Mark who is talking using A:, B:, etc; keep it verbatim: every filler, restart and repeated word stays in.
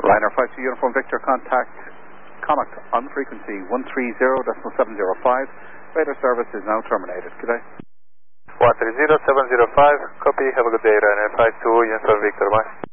A: Ryanair five two Uniform Victor, contact Connacht on frequency one three zero point seven zero five. Radar service is now terminated. Good day.
B: one three zero point seven zero five, copy, have a good day, Ryanair five two Uniform Victor, bye.